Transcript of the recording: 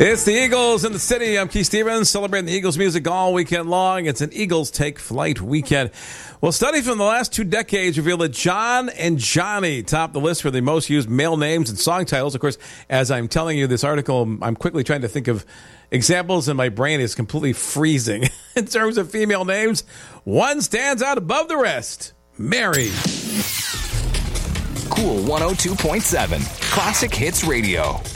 It's the Eagles in the city. I'm Keith Stevens, celebrating the Eagles music all weekend long. It's an Eagles Take Flight weekend. Well, studies from the last 2 decades reveal that John and Johnny top the list for the most used male names and song titles. Of course, as I'm telling you this article, I'm quickly trying to think of examples, and my brain is completely freezing. In terms of female names, one stands out above the rest: Mary. Cool 102.7 Classic Hits Radio.